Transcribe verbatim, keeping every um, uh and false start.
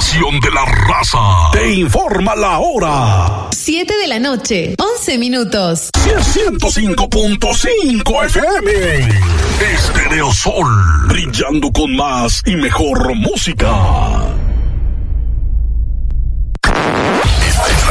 estación de la raza. Te informa la hora. Siete de la noche, once minutos. ciento cinco punto cinco F M. Estéreo Sol, brillando con más y mejor música.